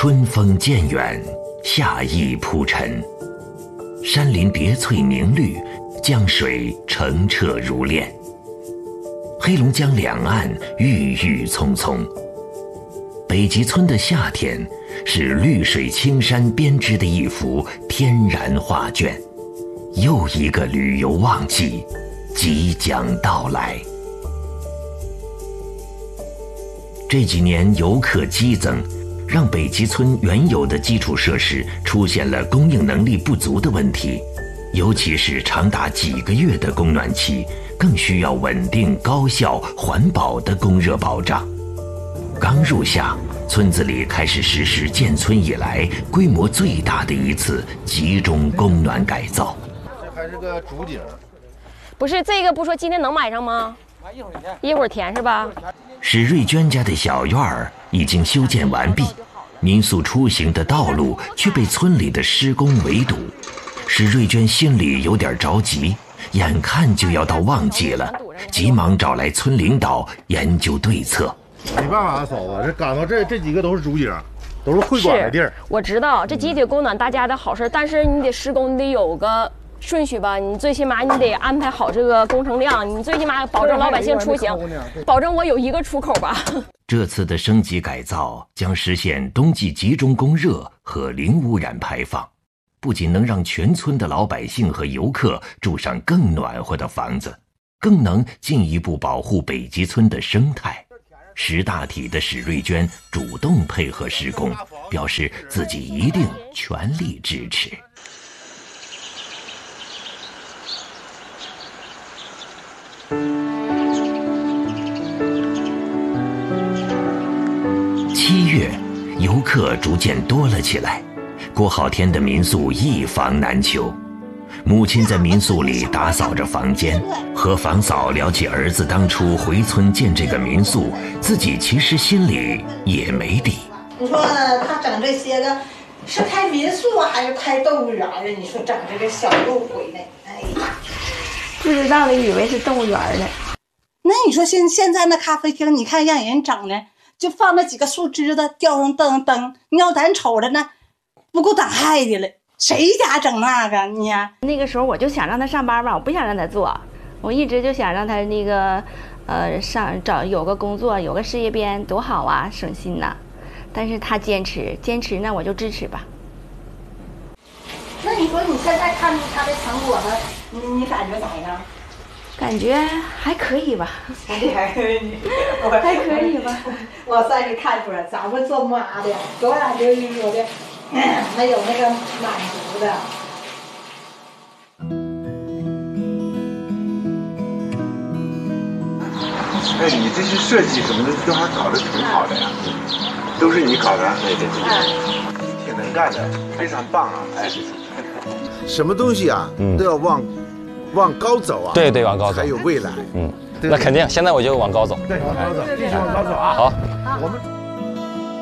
春风渐远，夏意铺陈，山林叠翠明绿，江水澄澈如练。黑龙江两岸郁郁葱葱，北极村的夏天是绿水青山编织的一幅天然画卷。又一个旅游旺季即将到来。这几年游客激增，让北极村原有的基础设施出现了供应能力不足的问题，尤其是长达几个月的供暖期，更需要稳定、高效、环保的供热保障。刚入夏，村子里开始实施建村以来规模最大的一次集中供暖改造。 这还是个主景， 不是这个，不说今天能买上吗？一会儿填是吧？ 史瑞娟家的小院儿已经修建完毕，民宿出行的道路却被村里的施工围堵。史瑞娟心里有点着急，眼看就要到旺季了，急忙找来村领导研究对策。 没办法，嫂子，这赶到这几个都是主景，都是会馆的地儿。 我知道这集体供暖大家的好事，但是你得施工，你得有个顺序吧，你最起码你得安排好这个工程量，你最起码保证老百姓出行，保证我有一个出口吧。 这次的升级改造将实现冬季集中供热和零污染排放，不仅能让全村的老百姓和游客住上更暖和的房子，更能进一步保护北极村的生态。识大体的史瑞娟主动配合施工，表示自己一定全力支持。7月，游客逐渐多了起来，过好天的民宿一房难求。母亲在民宿里打扫着房间，和房嫂聊起儿子当初回村建这个民宿，自己其实心里也没底。 你说他整这些个是开民宿还是开动物园啊？你说整这个小路回来，哎呀， 不知道的以为是动物园呢。 那你说现在那咖啡厅，你看让人整的，就放那几个树枝子，吊上灯，你要咱瞅着呢，不够挡害的了。谁家整那个你呀？ 那个时候我就想让他上班吧，我不想让他做，我一直就想让他那个，有个工作，有个事业编，多好啊，省心呐。但是他坚持，那我就支持吧。 那你说你现在看出他的成果了，你感觉咋样？ 感觉还可以吧， 还可以吧。我算是看出来，咱们做妈的多少就有的。没有那个满足的。 哎，你这些设计什么的都还搞得挺好的呀，都是你搞的？对，挺能干的，非常棒啊！哎，什么东西啊，都要往高走啊。 对，往高走， 还有未来。 那肯定，现在我就往高走。 对，往高走，继续往高走啊！ 好， 我们。